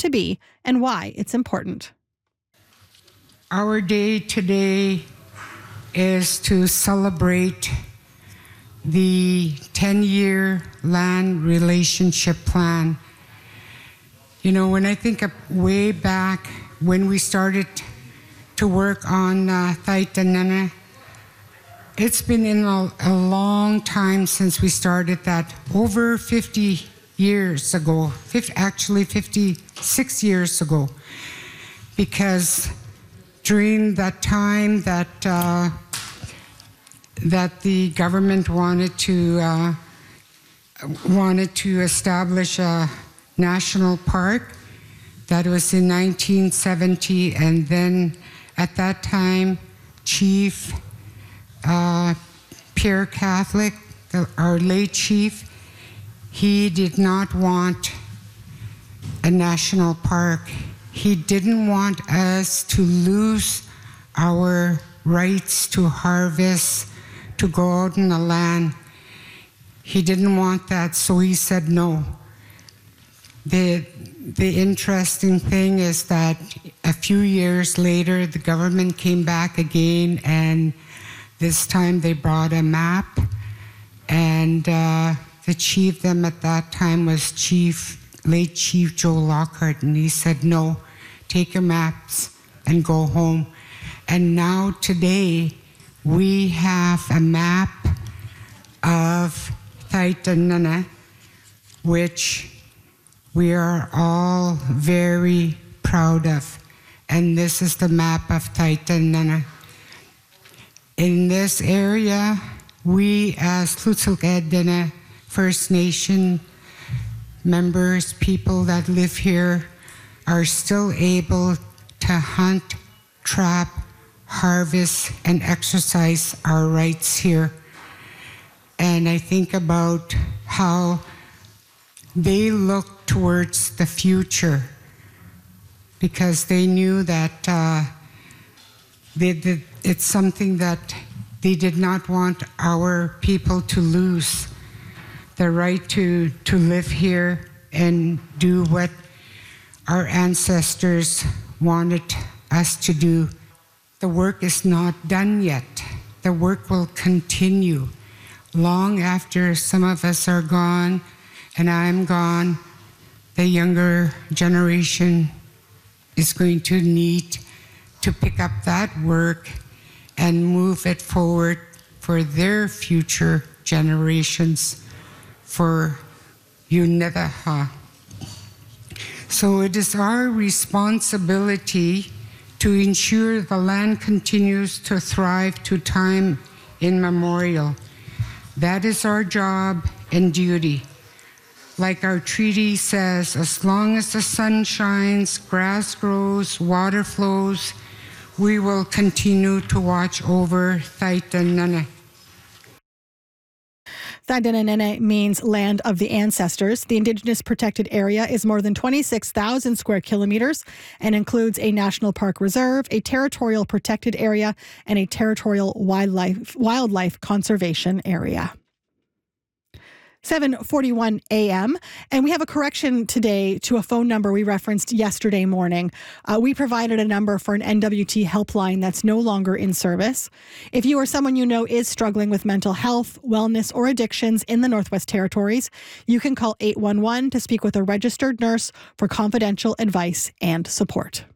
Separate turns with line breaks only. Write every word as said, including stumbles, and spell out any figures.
to be and why it's important.
Our day today is to celebrate the ten-year land relationship plan. You know, when I think of way back when we started to work on uh, Taitanana, it's been in a, a long time since we started that, over fifty years ago, fifty, actually fifty-six years ago, because during that time that uh, that the government wanted to uh, wanted to establish a national park, that was in nineteen seventy, and then at that time, Chief uh, Pierre Catholic, the, our late chief, he did not want a national park. He didn't want us to lose our rights to harvest, to go out in the land. He didn't want that, so he said no. The, the interesting thing is that a few years later, the government came back again, and this time they brought a map, and uh, the chief them at that time was Chief, late Chief Joe Lockhart, and he said, no, take your maps and go home. And now today, we have a map of Taitanana, which we are all very proud of. And this is the map of Taitanana. In this area, we as Tlutselk'Edena First Nation members, people that live here, are still able to hunt, trap, harvest, and exercise our rights here. And I think about how they look towards the future, because they knew that uh, they, they, it's something that they did not want our people to lose, the right to, to live here and do what our ancestors wanted us to do. The work is not done yet. The work will continue long after some of us are gone and I'm gone. The younger generation is going to need to pick up that work and move it forward for their future generations, for Yunetaha. So it is our responsibility to ensure the land continues to thrive to time immemorial. That is our job and duty. Like our treaty says, as long as the sun shines, grass grows, water flows, we will continue to watch over Taitanana.
Taitanana means land of the ancestors. The Indigenous protected area is more than twenty-six thousand square kilometers and includes a national park reserve, a territorial protected area, and a territorial wildlife wildlife conservation area. seven forty-one a.m. And we have a correction today to a phone number we referenced yesterday morning. Uh, we provided a number for an N W T helpline that's no longer in service. If you or someone you know is struggling with mental health, wellness, or addictions in the Northwest Territories, you can call eight one one to speak with a registered nurse for confidential advice and support.